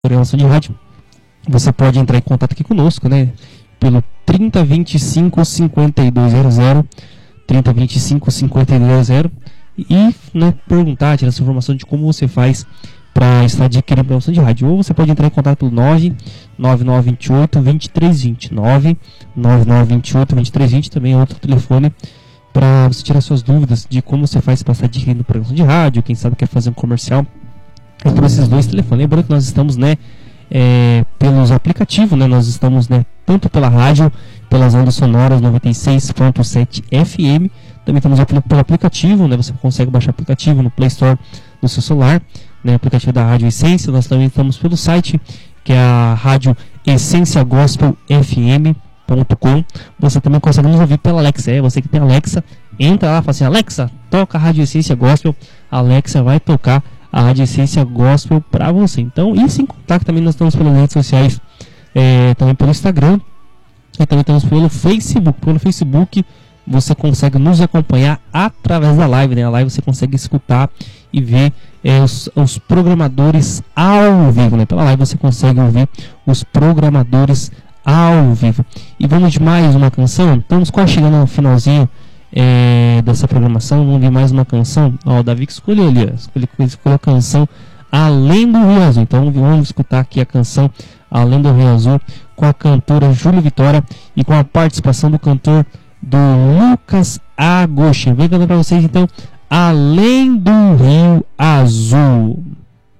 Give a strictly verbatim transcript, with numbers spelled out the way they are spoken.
programação de rádio, você pode entrar em contato aqui conosco, né? Pelo trinta, vinte e cinco, cinquenta e dois zero zero, trinta, vinte e cinco, cinquenta e dois zero zero e, né, perguntar, tirar essa informação de como você faz para estar adquirindo programação de rádio. Ou você pode entrar em contato pelo nove nove nove dois oito, dois três dois zero, nove nove nove dois oito, dois três dois zero, também é outro telefone para você tirar suas dúvidas de como você faz para estar adquirindo programação de rádio, quem sabe quer fazer um comercial. Então esses dois telefones, lembrando que nós estamos, né, é, pelos aplicativos, né, nós estamos, né, tanto pela rádio, pelas ondas sonoras noventa e seis ponto sete F M, também estamos pelo aplicativo, né, você consegue baixar o aplicativo no Play Store do seu celular, né, o aplicativo da Rádio Essência. Nós também estamos pelo site, que é a rádio essência gospel f m ponto com. Você também consegue nos ouvir pela Alexa, é, você que tem Alexa, entra lá e fala assim: Alexa, toca a Rádio Essência Gospel. A Alexa vai tocar a Rádio Essência Gospel para você. Então, e sem contar que também nós estamos pelas redes sociais, é, também pelo Instagram, e também estamos pelo Facebook. Pelo Facebook você consegue nos acompanhar através da live, né? A live você consegue escutar e ver é, os, os programadores ao vivo, né? Pela live você consegue ouvir os programadores ao vivo. E vamos de mais uma canção. Estamos quase chegando no finalzinho é, dessa programação. Vamos ver mais uma canção. Ó, o Davi que escolheu ali, ó. Escolheu, escolheu a canção Além do Rio Azul. Então vamos escutar aqui a canção Além do Rio Azul com a cantora Júlia Vitória e com a participação do cantor do Lucas Agostinho. Vem cantando para vocês então Além do Rio Azul.